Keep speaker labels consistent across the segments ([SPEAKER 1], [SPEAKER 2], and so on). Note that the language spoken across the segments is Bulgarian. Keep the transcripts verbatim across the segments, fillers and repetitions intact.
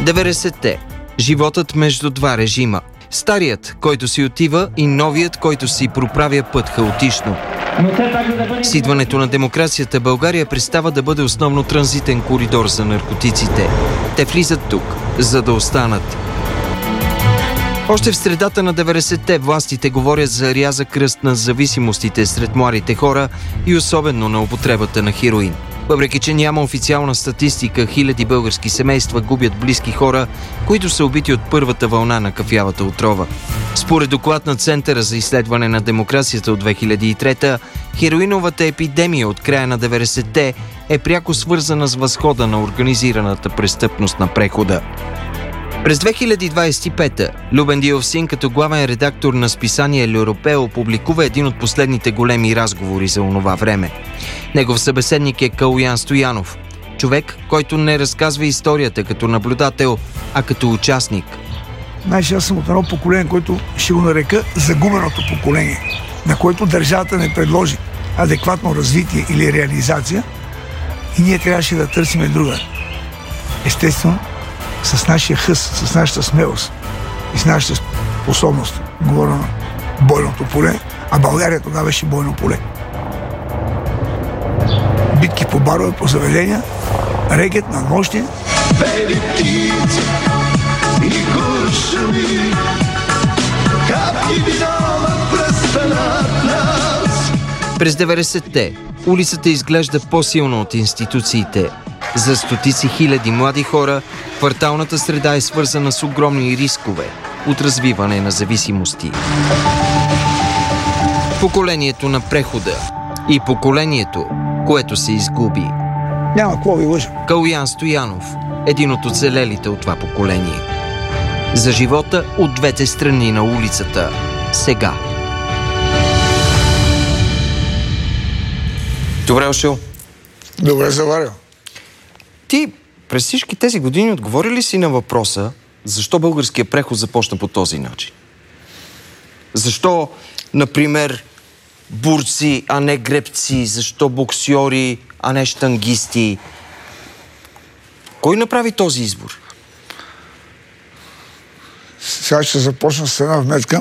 [SPEAKER 1] деветдесетте. Животът между два режима. Старият, който си отива, и новият, който си проправя път хаотично. С идването на демокрацията България престава да бъде основно транзитен коридор за наркотиците. Те влизат тук, за да останат. Още в средата на деветдесетте властите говорят за рязък ръст на зависимостите сред младите хора и особено на употребата на хероин. Въпреки че няма официална статистика, хиляди български семейства губят близки хора, които са убити от първата вълна на кафявата отрова. Според доклад на Центъра за изследване на демокрацията от две хиляди и трета, хероиновата епидемия от края на деветдесетте е пряко свързана с възхода на организираната престъпност на прехода. През две хиляди двадесет и пета Любен Диовсин като главен редактор на списание L'Europeo публикува един от последните големи разговори за онова време. Негов събеседник е Калоян Стоянов, човек, който не разказва историята като наблюдател, а като участник.
[SPEAKER 2] Знаеш, аз съм от едно поколение, което ще го нарека загубеното поколение, на което държавата не предложи адекватно развитие или реализация и ние трябваше да търсим друга. Естествено, с нашия хъс, с нашата смелост и с нашата способност, говоря на бойното поле, а България тогава беше бойно поле. Битки по барове, по заведения, регет на нощи.
[SPEAKER 3] Бели птици и куршуми, капки виноват пръста над нас.
[SPEAKER 1] През деветдесетте улицата изглежда по-силно от институциите. За стотици хиляди млади хора кварталната среда е свързана с огромни рискове от развиване на зависимости. Поколението на прехода и поколението, което се изгуби.
[SPEAKER 2] Няма какво ви лъжа.
[SPEAKER 1] Калоян Стоянов, един от оцелелите от това поколение. За живота от двете страни на улицата. Сега. Добре дошъл.
[SPEAKER 2] Добре заварил.
[SPEAKER 1] Ти през всички тези години отговори ли си на въпроса защо българският преход започна по този начин? Защо, например, бурци, а не гребци? Защо боксьори, а не щангисти? Кой направи този избор?
[SPEAKER 2] Сега ще започна с една вметка.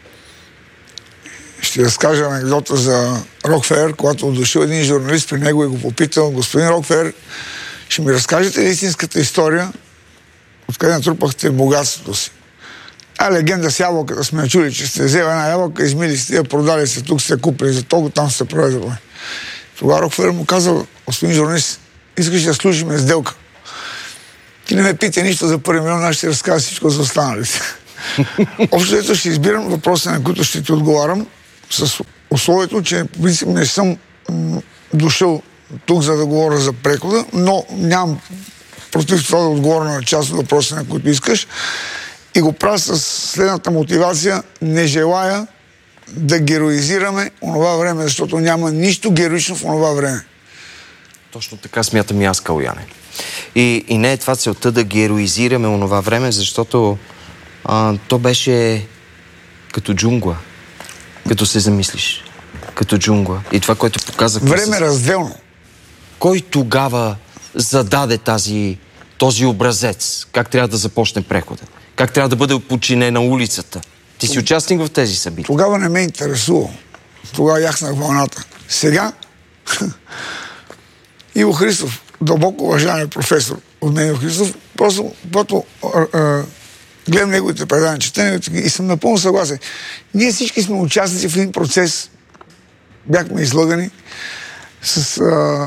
[SPEAKER 2] Ще разкажа анекдота за Рокфелер, когато дошъл един журналист при него и го попитал: господин Рокфелер, ще ми разкажете ли истинската история, откъде натрупахте богатството си? А легенда с ябълката сме чули, че сте взели една ябълка, измили сте я, продали се, тук сте купили, за толкова там сте продали. Тогава Рокфелер му казал: господин журналист, искаш да служим сделка. Ти не ме питай нищо за първи милион, аз ще разкажа всичко за останалите. Общо ето ще избирам въпроси, на които ще ти отговарям, с условието, че в принцип не съм м- дошъл тук, за да говоря за прехода, но нямам против това да отговоря на част от въпроси, на които искаш. И го правя с следната мотивация: не желая да героизираме онова време, защото няма нищо героично в онова време.
[SPEAKER 1] Точно така смятам и аз, Калояне. И, и не е това целта да героизираме онова време, защото а, то беше като джунгла. Като се замислиш. Като джунгла. И това, което показах...
[SPEAKER 2] Време
[SPEAKER 1] с...
[SPEAKER 2] разделно.
[SPEAKER 1] Кой тогава зададе тази, този образец? Как трябва да започне прехода? Как трябва да бъде подчинена улицата? Ти си участник в тези събития.
[SPEAKER 2] Тогава не ме интересува. Тогава яхнах вълната. Сега Иво Христов, дълбоко уважаемия професор от мен Иво Христов, просто, просто а, а, гледам неговите предания, четения и съм напълно съгласен. Ние всички сме участници в един процес. Бяхме излъгани с а,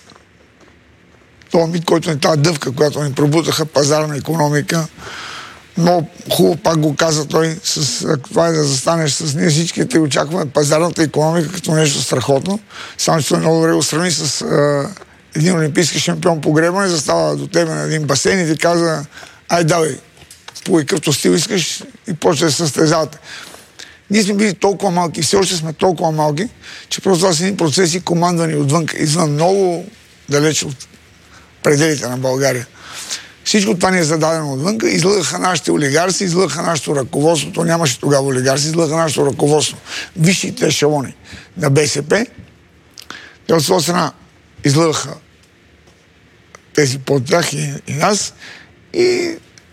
[SPEAKER 2] този мит, който е тази дъвка, която ни пробутаха, пазарна икономика. Много хубаво пак го каза той, с, това е да застанеш с ние всичките и очакваме пазарната икономика като нещо страхотно. Само че той много добре го сравни с а, един олимпийски шампион по гребане, застава до тебе на един басейн и ти каза: ай давай, по какъвто стил искаш, и почва да се състезавате. Ние сме били толкова малки, все още сме толкова малки, че просто това са едни процеси командвани отвън, извън, много далеч от пределите на България. Всичко това ни е зададено отвън. Излъгаха нашите олигарси, излъгаха нашето ръководство. То нямаше тогава олигарси, излъгаха нашето ръководство. Висшите ешелони на БСП. Те от своя страна излъгаха тези под тях и, и нас. И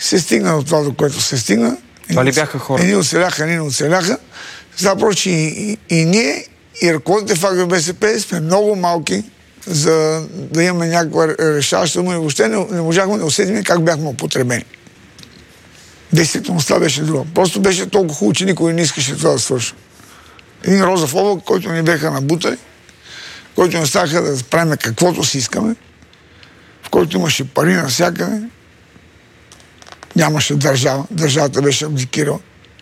[SPEAKER 2] се стигна до това, до което се стигна.
[SPEAKER 1] Това ли бяха хора?
[SPEAKER 2] Едни оцеляха, едни не оцеляха. Запрочи и, и, и ние, и ръководите в АГБСП сме много малки, за да имаме някаква решаваща, но и въобще не, не можахме да усетим как бяхме употребени. Действителността беше друга. Просто беше толкова хубаво, че никой не искаше това да свърши. Един розов облак, който ни беха набутали, който не ставаха да правим каквото си искаме, в който имаше пари навсякъде, нямаше държава. Държавата беше абдикирала.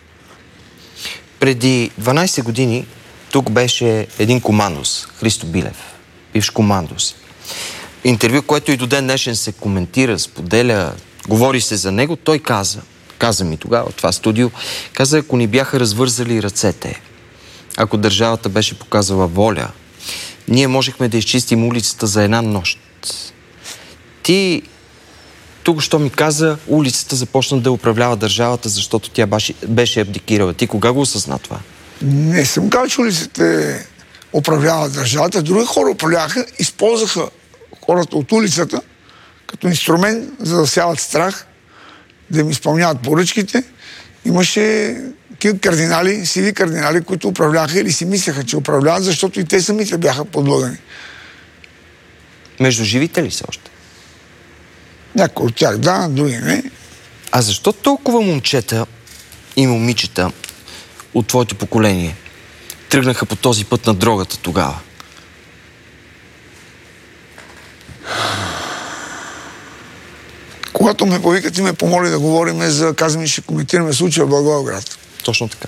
[SPEAKER 1] Преди дванайсет години тук беше един командос, Христо Билев, бивш командос. Интервю, което и до ден днешен се коментира, споделя, говори се за него, той каза, каза ми тогава от това студио, каза, ако ни бяха развързали ръцете, ако държавата беше показала воля, ние можехме да изчистим улицата за една нощ. Ти тук, що ми каза, улицата започна да управлява държавата, защото тя беше, беше абдикирала. Ти кога го осъзна това?
[SPEAKER 2] Не съм казал, че улицата управлява държавата. Други хора управляваха, използваха хората от улицата като инструмент, за да сяват страх, да им изпълняват поръчките. Имаше такива кардинали, сиви кардинали, които управляваха или си мислеха, че управляват, защото и те самите бяха подлъгани.
[SPEAKER 1] Между живите ли са още?
[SPEAKER 2] Някои от тях да, други не.
[SPEAKER 1] А защо толкова момчета и момичета от твоето поколение тръгнаха по този път на дрогата тогава?
[SPEAKER 2] Когато ме повикат и ме помоли да говорим за, казваме, ще коментираме случая в Благоевград.
[SPEAKER 1] Точно така.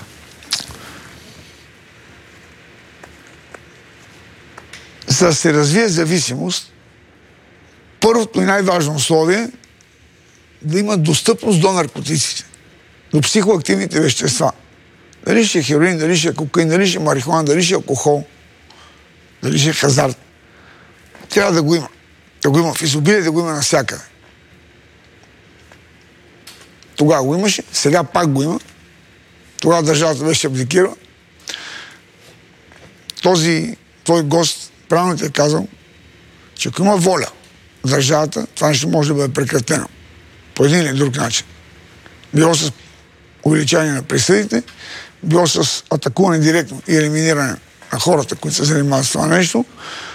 [SPEAKER 2] За да се развие зависимост, първото и най-важно условие е да има достъпност до наркотиците, до психоактивните вещества. Дали ще е хероин, дали ще е кокаин, дали ще е марихуана, дали ще е алкохол, дали ще е хазарт. Трябва да го има. Да го има в изобилие, да го има навсякъде. Тогава го имаше, сега пак го има. Тогава държавата беше абдикира. Този твой гост правилно ти е казал, че ако има воля в държавата, това нещо може да бъде прекратено. По един или друг начин. Било с увеличение на присъдите, било с атакуване директно и елиминиране на хората, които се занимават с това нещо.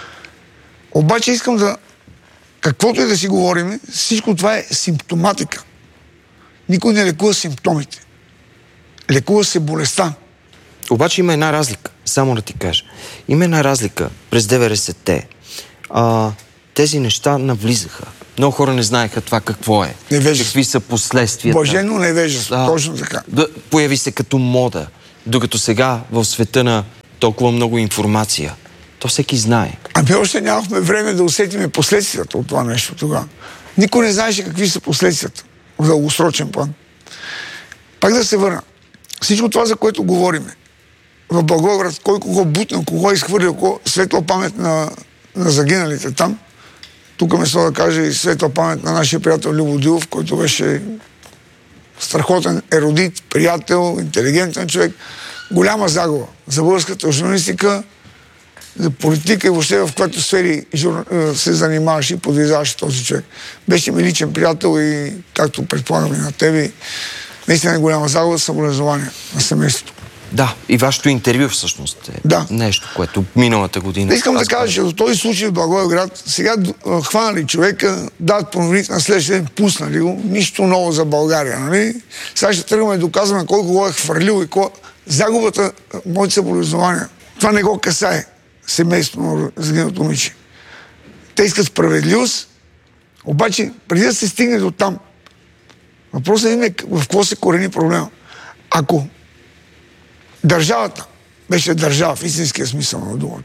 [SPEAKER 2] Обаче искам да, каквото и да си говорим, всичко това е симптоматика. Никой не лекува симптомите. Лекува се болестта.
[SPEAKER 1] Обаче има една разлика, само да ти кажа. Има една разлика през деветдесетте. А, тези неща навлизаха. Много хора не знаеха това какво е.
[SPEAKER 2] Невежество.
[SPEAKER 1] Какви са последствията.
[SPEAKER 2] Блажено невежество,
[SPEAKER 1] а,
[SPEAKER 2] точно така.
[SPEAKER 1] Да, появи се като мода. Докато сега в света на толкова много информация, то всеки знае.
[SPEAKER 2] Ами още нямахме време да усетиме последствията от това нещо тогава. Никой не знаеше какви са последствията в дългосрочен план. Пак да се върна. Всичко това, за което говориме, в Благоевград, кой кого бутна, кого изхвърля, кого светла памет на, на загиналите там. Тук место да кажа и светла памет на нашия приятел Любо Дилов, който беше страхотен ерудит, приятел, интелигентен човек. Голяма загуба за българската журналистика, за политика и въобще в която сфери жур... се занимаваше и подвизаваше този човек. Беше ми личен приятел и, както предполагам и на тебе, наистина е голяма загуба, съболезнования на семейството.
[SPEAKER 1] Да, и вашето интервю всъщност е
[SPEAKER 2] да.
[SPEAKER 1] нещо, което миналата година...
[SPEAKER 2] Да искам да кажа, че до този случай в Благоевград сега хванали човека, дадат проверите на следващия ден, пуснали го, нищо ново за България, нали? Сега ще тръгваме да доказваме кой го е хвърлил и кой... Загубата, моите съболезнования, това не го касае семейство на загиналото момиче. Те искат справедливост, обаче преди да се стигне до там, въпросът е в какво се корени проблема. Ако държавата беше държава в истинския смисъл на думата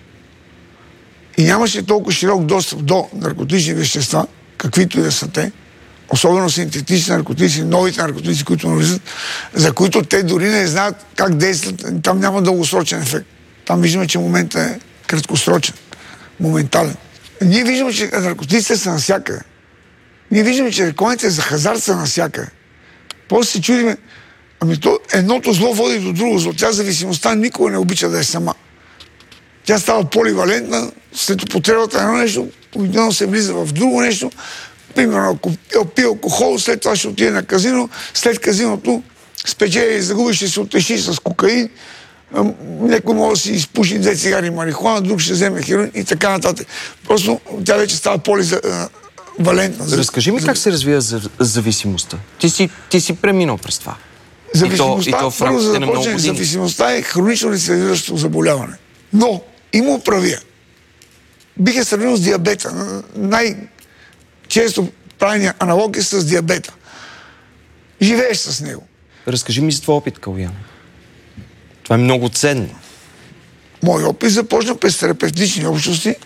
[SPEAKER 2] и нямаше толкова широк достъп до наркотични вещества, каквито и да са те, особено синтетични наркотици, новите наркотици, които навлизат, за които те дори не знаят как действат, там няма дългосрочен ефект. Там виждаме, че моментът е краткосрочен, моментален. Ние виждаме, че наркотиците са навсякъде. Ние виждаме, че рекламите за хазарт са навсякъде. После се чудиме, ами то едното зло води до друго зло. Тя зависимостта никога не обича да е сама. Тя става поливалентна, след употребата на едно нещо, обикновено се влиза в друго нещо, примерно, ако пи алкохол, след това ще отиде на казино, след казиното спечели и загуби, ще се отеши с кокаин, някой може да си изпуши две цигари марихуана, друг ще вземе хероин и така нататък. Просто тя вече става поливалентна.
[SPEAKER 1] Разкажи ми как се развива зависимостта. Ти си, ти си преминал през това.
[SPEAKER 2] Зависимостта,
[SPEAKER 1] и то, и то в
[SPEAKER 2] първо за да
[SPEAKER 1] започне,
[SPEAKER 2] зависимостта е хронично рецидивиращо заболяване. Но има управия. Бих е сравнил с диабета. Най-често правения аналог е с диабета. Живееш с него.
[SPEAKER 1] Разкажи ми за твой опит, Калоян. Това е много ценно.
[SPEAKER 2] Мой опит започна през терапевтични общности.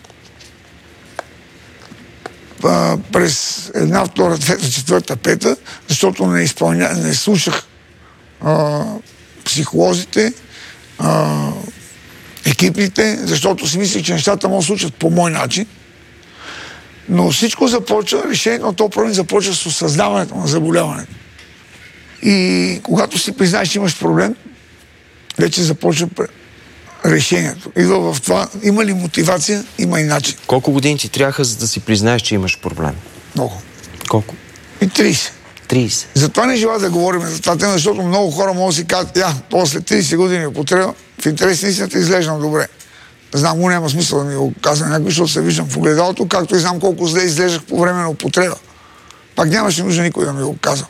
[SPEAKER 2] А, през една, втора, трета, четвърта, пета, защото не, изпълня... не слушах а, психолозите, а, екипите, защото си мислих, че нещата могат да случат по мой начин. Но всичко започва, решението на този проблем започва с осъзнаването на заболяването. И когато си признаеш, че имаш проблем, вече започва решението. Идва в това, има ли мотивация, има и начин.
[SPEAKER 1] Колко години ти трябваха, за да си признаеш, че имаш проблем?
[SPEAKER 2] Много.
[SPEAKER 1] Колко?
[SPEAKER 2] И трийсет.
[SPEAKER 1] трийсет.
[SPEAKER 2] Затова не желая да говорим за това тема, защото много хора могат да си кажат, я, това след трийсет години употреба, в интерес на истината изглеждам добре. Знам, му няма смисъл да ми го казва някой, защото се виждам в огледалото, както и знам колко зле изглеждах по време на употреба. Пак нямаше нужда никой да ми го казва.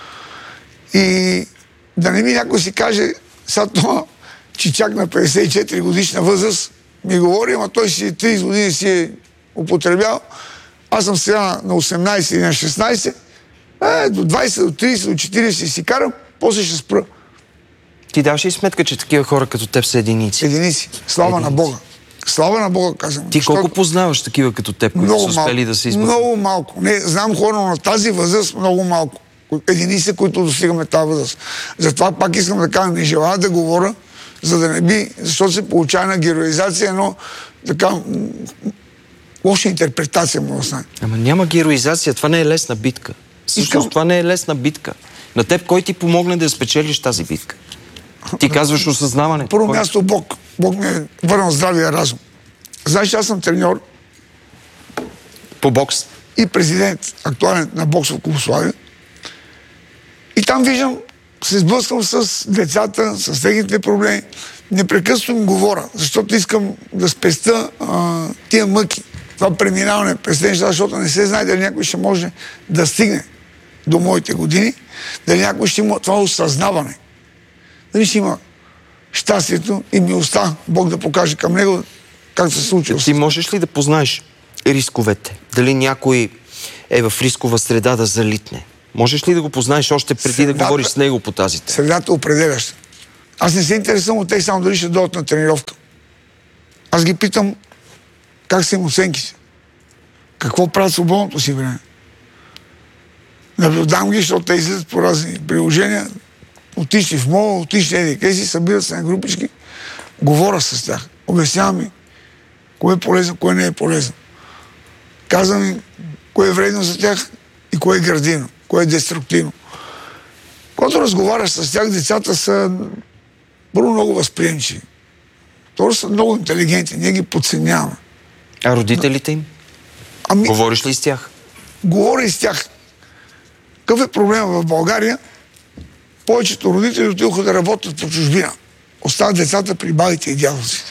[SPEAKER 2] И да не ми някой си каже, сега това, че чак на петдесет и четири годишна възраст ми говори, ама той си трийсет години си е употребял. Аз съм сега на осемнайсет или на шестнайсет, е, до двайсет, до трийсет, до четирийсет си карам, после ще спра.
[SPEAKER 1] Ти даваш ли сметка, че такива хора като теб са единици?
[SPEAKER 2] Единици. Слава единици. На Бога. Слава на Бога, казвам.
[SPEAKER 1] Ти колко познаваш такива като теб, които са успели да се избавят?
[SPEAKER 2] Много малко. Не, знам хора, но на тази възраст много малко. Единици, които достигаме тази възраст. Затова пак искам да кажа, не желая да говоря, за да не би, защото се получава на героизация, но така лоша интерпретация му да стане.
[SPEAKER 1] Ама няма героизация, това не е лесна битка. Всъщност това не е лесна битка. На теб кой ти помогне да спечелиш тази битка? Ти казваш осъзнаване.
[SPEAKER 2] Първо кой? Място Бог. Бог ми е върнал здравия разум. Знаеш, аз съм треньор.
[SPEAKER 1] По бокс.
[SPEAKER 2] И президент актуален на боксов клуб Славия. И там виждам, се сблъскам с децата, с техните проблеми. Непрекъснато им говоря, защото искам да спестя а, тия мъки. Това преминаване през неща, защото не се знае дали някой ще може да стигне до моите години, дали някой ще има това осъзнаване. Дали ще има щастието и милостта Бог да покаже към него как се случи.
[SPEAKER 1] Ти можеш ли да познаеш рисковете? Дали някой е в рискова среда да залитне? Можеш ли да го познаеш още преди средата, да говориш с него по тази тема?
[SPEAKER 2] Средата определяща. Аз не се интересувам от те само дали ще дойдат на тренировка. Аз ги питам как са им оценките. Какво правят свободното си време. Наблюдам ги, защото те излизат по разни приложения. Отишли в мола, отишли еди къси, събират се на групички. Говоря с тях. Обяснявам ми кое е полезно, кое не е полезно. Казвам им кое е вредно за тях и кое е градивно, кое е деструктивно. Когато разговаряш с тях, децата са първо много възприемчиви. Второ са много интелигентни, ние ги подценяваме.
[SPEAKER 1] А родителите им?
[SPEAKER 2] Ами,
[SPEAKER 1] говориш ли с тях?
[SPEAKER 2] Говоря и с тях. Какъв е проблема в България? Повечето родители отидоха да работят по чужбина. Остават децата при бабите и дядовците.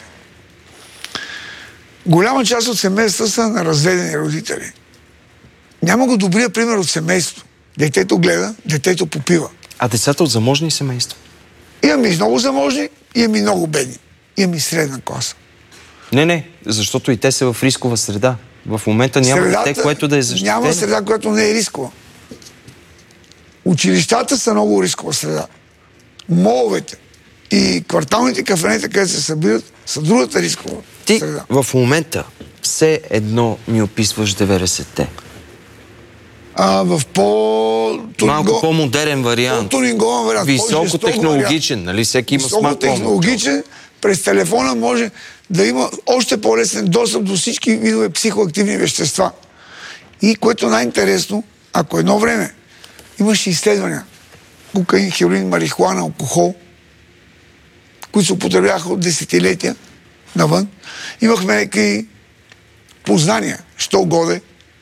[SPEAKER 2] Голяма част от семейства са на разведени родители. Няма го добрия пример от семейство. Детето гледа, детето попива.
[SPEAKER 1] А децата от заможни семейства?
[SPEAKER 2] Имаме и много заможни, имаме и много бедни. Имаме и средна класа.
[SPEAKER 1] Не, не, защото и те са в рискова среда. В момента няма
[SPEAKER 2] Средата,
[SPEAKER 1] дете, което да е защитено.
[SPEAKER 2] Няма среда, която не е рискова. Училищата са много рискова среда. Моловете и кварталните кафенета, където се събират, са другата рискова
[SPEAKER 1] Ти
[SPEAKER 2] среда.
[SPEAKER 1] В момента все едно ми описваш деветдесетте.
[SPEAKER 2] А, в по...
[SPEAKER 1] Малко по-модерен вариант.
[SPEAKER 2] По-тунингован вариант.
[SPEAKER 1] Високотехнологичен, нали? Всеки има смартфон.
[SPEAKER 2] Високотехнологичен, през телефона може да има още по-лесен достъп до всички видове психоактивни вещества. И което най-интересно, ако едно време имаше изследвания, кокаин, хероин, марихуана, алкохол, които се употребяха от десетилетия навън, имахме някакви познания, що годе,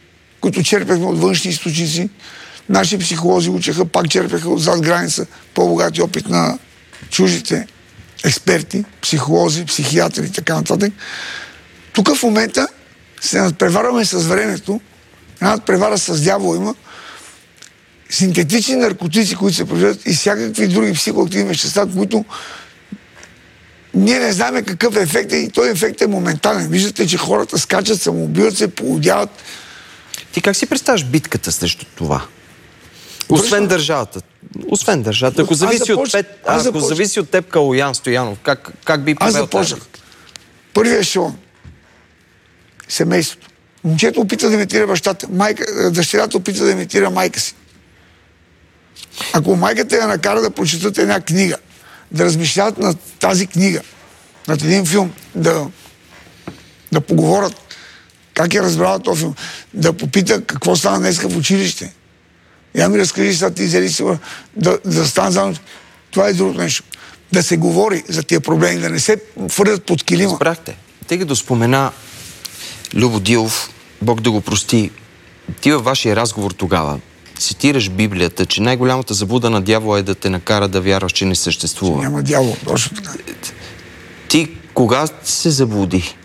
[SPEAKER 2] които черпехме от външни източници. Наши психолози учеха, пак черпеха от зад граница по-богати опит на чуждите експерти, психолози, психиатри и така нататък. Тук в момента се надпреварваме с времето, една надпревара с дявола има, синтетични наркотици, които се произвеждат и всякакви други психоактивни вещества, които ние не знаем какъв ефект е и този ефект е моментален. Виждате, че хората скачат, самоубиват се, поудяват.
[SPEAKER 1] Ти как си представяш битката срещу това? Освен държавата. Освен държавата. Ако зависи започ... от, пет... ако започ... зависи от теб, Калоян Стоянов, как, как би повел?
[SPEAKER 2] Аз започнах. Първият ешелон. Семейството. Момчето опита да имитира бащата. Майка... Дъщерята опита да имитира майка си. Ако майката я накара да прочитат една книга, да размишляват на тази книга, над един филм, да, да поговорят как я разбрала този филм, да попита какво стана днеска в училище. Я ми разкажи, сега ти взели си да, да стана заедно. Това е другото нещо. Да се говори за тия проблеми, да не се фърдят под килима.
[SPEAKER 1] Разбрахте. Тъй като спомена Любо Дилов, Бог да го прости, ти във вашия разговор тогава цитираш Библията, че най-голямата заблуда на дявола е да те накара да вярваш, че не съществува.
[SPEAKER 2] Че няма дявол, точно така.
[SPEAKER 1] Ти кога се заблуди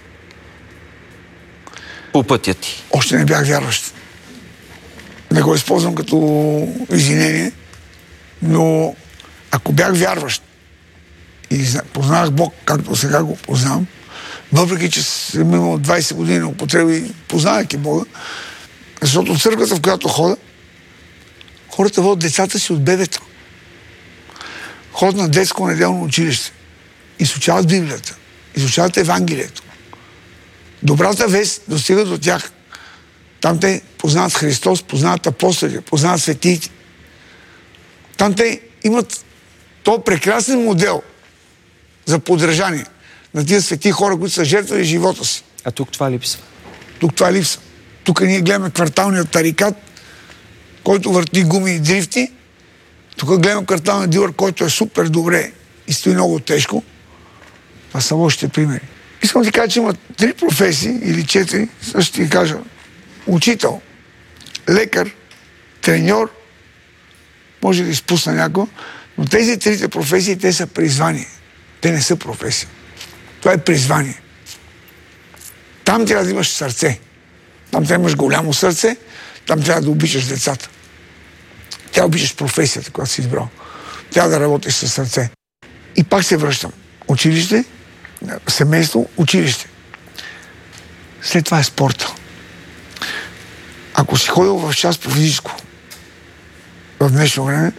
[SPEAKER 1] по пътя ти?
[SPEAKER 2] Още не бях вярващ. Не го използвам като извинение, но ако бях вярващ и познавах Бог, както сега го познавам, въпреки че съм имал двайсет години на употреба и познавайки Бога, защото църквата, в която хода, хората водят децата си от бебето. Ходят на детско неделно училище. Изучават Библията. Изучават Евангелието. Добрата вест достига до тях. Там те познават Христос, познават апостоли, познават светиите. Там те имат то прекрасен модел за поддържание на тия свети хора, които са жертвали живота си.
[SPEAKER 1] А тук това липсва?
[SPEAKER 2] Тук това липсва. Тук ние гледаме кварталния тарикат, който върти гуми и дрифти. Тук гледаме кварталния дилър, който е супер добре и стои много тежко. Това са лошите примери. Искам да ти кажа, че има три професии или четири, също ще ти кажа. Учител, лекар, треньор, може да изпусна някой, но тези трите професии, те са призвания. Те не са професии. Това е призвание. Там трябва да имаш сърце. Там трябва да имаш голямо сърце, там трябва да обичаш децата. Трябва да обичаш професията, която си избрал. Трябва да работиш със сърце. И пак се връщам. Училище, семейство, училище. След това е спорта. Ако си ходил в час по физическо в днешно време,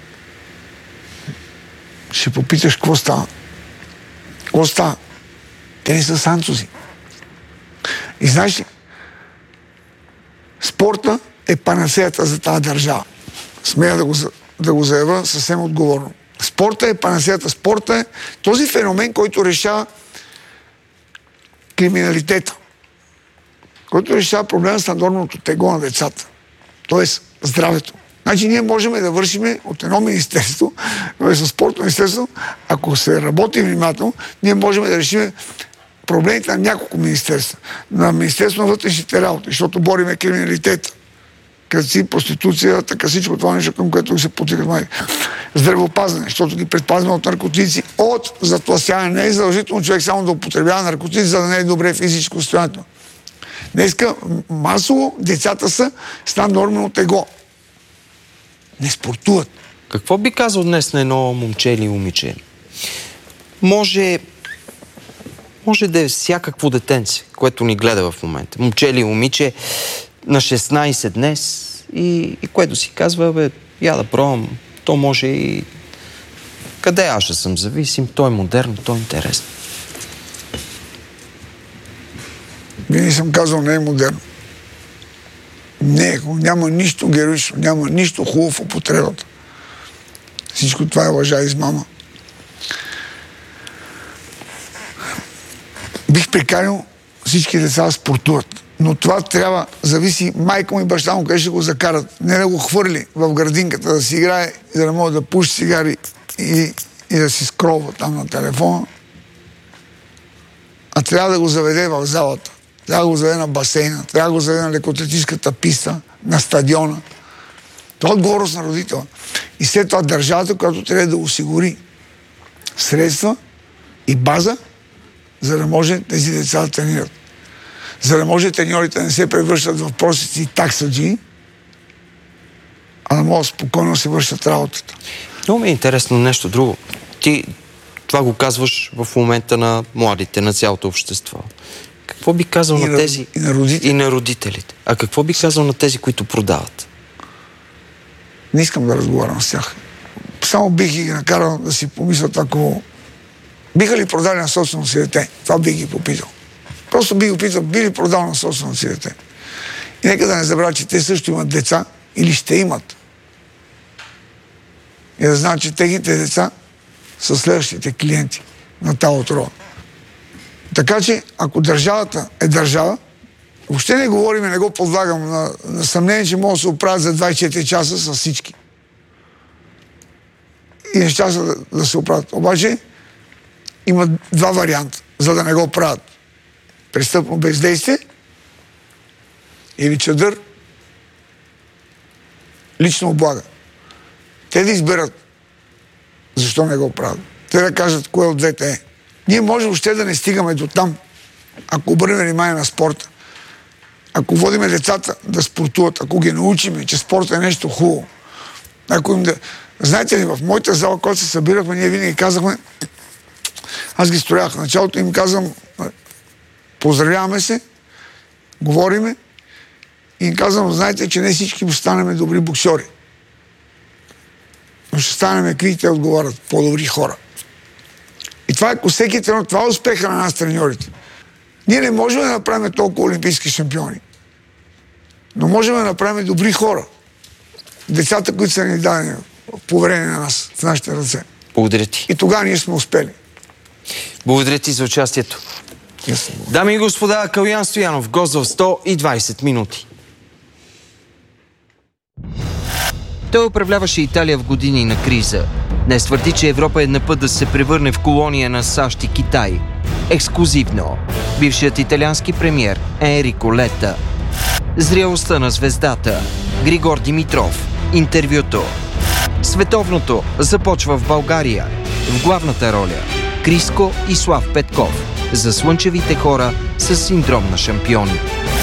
[SPEAKER 2] ще попиташ какво става. Какво става? Те не са санцузи. И знаеш ли, спорта е панацеята за тази държава. Смея да го, да го заявя съвсем отговорно. Спорта е панацеята. Спорта е този феномен, който решава криминалитета, който решава проблема с наднорменото тегло на децата. Тоест здравето. Значи ние можем да вършим от едно министерство, но е със спортно министерство, ако се работи внимателно, ние можем да решим проблемите на няколко министерства. На Министерство на вътрешните работи, защото бориме криминалитета. Като си проституция, така всичко това нещо, към което се потикат май. Здравеопазване, защото ги предпазваме от наркотици, от затласяване. Не е задължително човек само да употребява наркотици, за да не е добре физическо състояние. Днеска масово децата са с наднормено тегло. Не спортуват.
[SPEAKER 1] Какво би казал днес на едно момче или момиче? Може, може да е всякакво детенце, което ни гледа в момента. Момче или момиче на шестнайсет днес и, и което си казва, бе, я да пробвам, то може и... Къде аз ще съм зависим, то е модерно, то е интересно.
[SPEAKER 2] Винаги съм казал, не е модерно. Не е, няма нищо героично, няма нищо хубаво в употребата. Всичко това е лъжа и измама. Бих приканил всички деца да спортуват. Но това трябва, зависи майка му и баща му, къде ще го закарат. Не да го хвърли в градинката, да си играе, за да може да пуши цигари и, и да си скролва там на телефона. А трябва да го заведе в залата. Трябва да го заведе на басейна, трябва да го заведе на лекоатлетическата писта, на стадиона. Това е отговорност на родителя. И след това държавата, която трябва да осигури средства и база, за да може тези деца да тренират. За да може треньорите да не се превръщат в просици и таксаджи, а да могат спокойно да се вършат работата.
[SPEAKER 1] Много ми е интересно нещо друго. Ти това го казваш в момента на младите, на цялото общество. Какво би казал и на тези...
[SPEAKER 2] И на родителите.
[SPEAKER 1] И на родителите. А какво би казал на тези, които продават?
[SPEAKER 2] Не искам да разговарям с тях. Само бих ги накарал да си помислят, ако биха ли продали на собствено си дете. Това бих ги попитал. Просто бих го питал, би ли продал на собствено си дете. И нека да не забравя, че те също имат деца или ще имат. И да знаят, че техните деца са следващите клиенти на тази отрова. Така че, ако държавата е държава, въобще не говорим, не го подлагам на, на съмнение, че могат да се оправят за двайсет и четири часа с всички. И неща са да, да се оправят. Обаче има два варианта, за да не го правят. Престъпно бездействие или чадър, лично облага. Те да изберат защо не го правят. Те да кажат кое от двете е. Ние може въобще да не стигаме до там, ако обърнем внимание на спорта. Ако водиме децата да спортуват, ако ги научиме, че спорта е нещо хубаво. Ако им да... Знаете ли, в моята зала, когато се събирахме, ние винаги казахме, аз ги строях. В началото им казвам, поздравяваме се, говориме и им казвам, знаете, че не всички ще станем добри боксери. Но ще станем, какви те отговарят, по-добри хора. И това е, ако всеки тренер, това е успеха на нас треньорите. Ние не можем да направим толкова олимпийски шампиони. Но можем да направим добри хора. Децата, които са ни дадени поверени на нас, в нашите ръце.
[SPEAKER 1] Благодаря ти.
[SPEAKER 2] И тогава ние сме успели.
[SPEAKER 1] Благодаря ти за участието.
[SPEAKER 2] Yes.
[SPEAKER 1] Дами и господа, Калоян Стоянов, гост в сто и двайсет минути. Той управляваше Италия в години на криза. Днес твърди, че Европа е на път да се превърне в колония на САЩ и Китай. Ексклузивно. Бившият италиански премиер Енрико Лета. Зрелостта на звездата. Григор Димитров. Интервюто. Световното започва в България. В главната роля Криско и Слав Петков. За слънчевите хора с синдром на шампиони.